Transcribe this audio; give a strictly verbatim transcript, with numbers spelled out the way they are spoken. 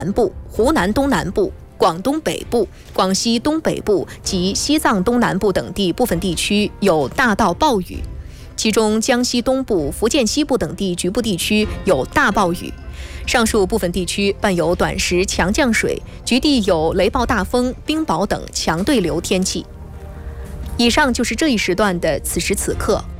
南部、湖南东南部、广东北部、广西东北部及西藏东南部等地部分地区有大到暴雨，其中江西东部、福建西部等地局部地区有大暴雨。上述部分地区伴有短时强降水，局地有雷暴大风、冰雹等强对流天气。以上就是这一时段的此时此刻。